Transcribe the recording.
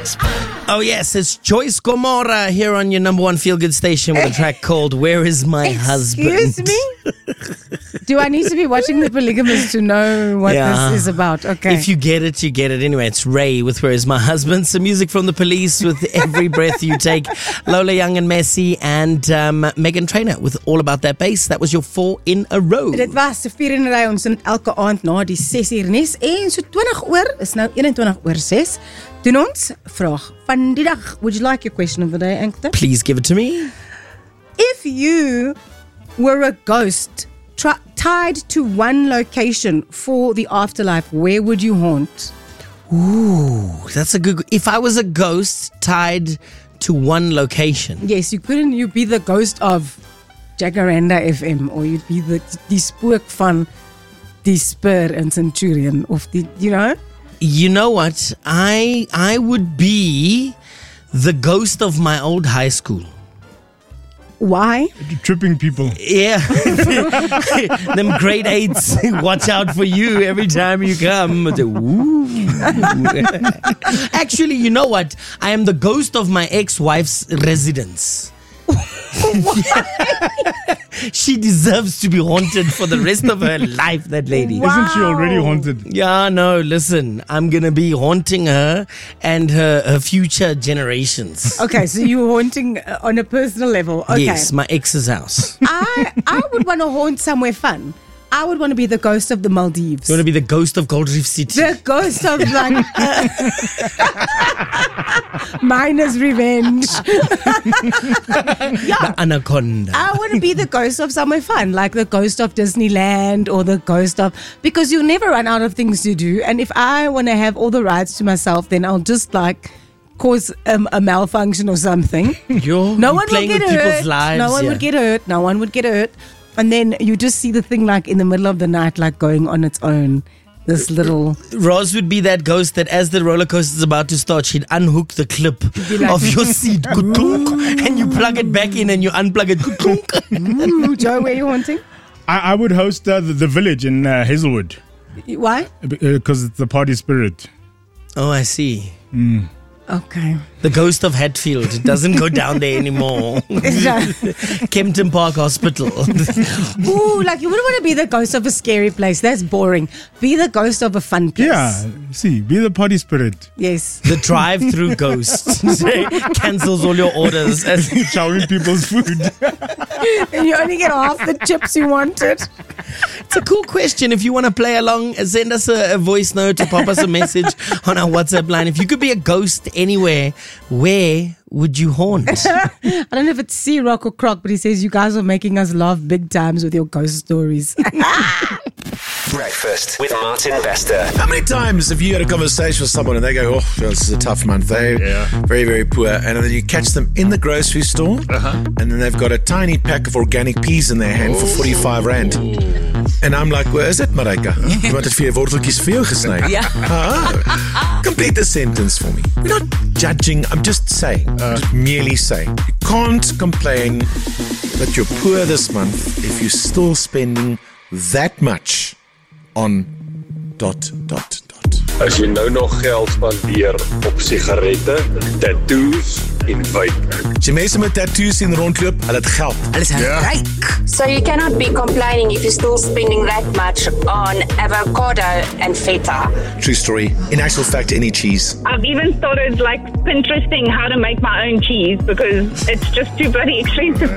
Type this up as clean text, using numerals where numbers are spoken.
Oh yes, it's Joyce Gomorrah here on your number one feel-good station with a track called Where Is My Husband? Excuse me? Do I need to be watching The Polygamist to know what this is about? Okay. If you get it, you get it. Anyway, it's Ray with Where Is My Husband? Some music from The Police with Every Breath You Take. Lola Young and Messi and Megan Trainor with All About That Bass. That was your 4 in a row. Dit was 4 in 'n ry. Ons doen elke aand na die 6 uur nes en so 20 oor is nou 21 oor 6. Doen ons vraag van die dag. Would you like your question of the day, Ankta? Please give it to me. If you were a ghost tied to one location for the afterlife, where would you haunt? Ooh, that's a good... If I was a ghost tied to one location. Yes, you'd be the ghost of Jacaranda FM, or you'd be die spook van die Spur and Centurion of the, you know? You know what? I would be the ghost of my old high school. Why? Tripping people. Yeah. Them grade 8s watch out for you every time you come. Actually, you know what? I am the ghost of my ex-wife's residence. She deserves to be haunted for the rest of her life, that lady. Wow. Isn't she already haunted? Yeah, no, listen. I'm going to be haunting her and her future generations. Okay, so you're haunting on a personal level. Okay. Yes, my ex's house. I would want to haunt somewhere fun. I would want to be the ghost of the Maldives. You want to be the ghost of Gold Reef City? The ghost of like Miner's Revenge. The anaconda. I want to be the ghost of somewhere fun, like the ghost of Disneyland or the ghost of... Because you'll never run out of things to do. And if I want to have all the rides to myself, then I'll just like cause a malfunction or something. No one will get hurt. No one would get hurt. No one would get hurt. And then you just see the thing like in the middle of the night, like going on its own. This little... Roz would be that ghost that as the roller coaster is about to start, she'd unhook the clip like, of your seat. And you plug it back in and you unplug it. Joe, where are you haunting? I would host the village in Hazelwood. Why? Because it's the party spirit. Oh, I see. Okay. The ghost of Hatfield. It doesn't go down there anymore. Kempton Park Hospital. Ooh, like you wouldn't want to be the ghost of a scary place. That's boring. Be the ghost of a fun place. Yeah, see, be the party spirit. Yes. The drive-through ghost. Cancels all your orders. Chowing people's food. And you only get half the chips you wanted. It's a cool question. If you want to play along, send us a voice note or pop us a message on our WhatsApp line. If you could be a ghost anywhere, where would you haunt? I don't know if it's C Rock or Croc, but he says you guys are making us laugh big times with your ghost stories. Breakfast with Martin Bester. How many times have you had a conversation with someone and they go, oh, this is a tough month. They're very, very poor. And then you catch them in the grocery store and then they've got a tiny pack of organic peas in their hand for 45 Rand. And I'm like, where is it, Marika? Want het 4 worteltjies vir jou gesny? Complete the sentence for me. We're not judging, I'm just saying. Just merely saying. You can't complain that you're poor this month if you're still spending that much on ... As jy nou nog geld spandeer op sigarette, tattoos en vape. As jy mense met tattoos sien rondloop, hulle het geld. Hulle is ryk. So you cannot be complaining if you're still spending that much on avocado and feta. True story. In actual fact, any cheese. I've even started like Pinteresting how to make my own cheese because it's just too bloody expensive.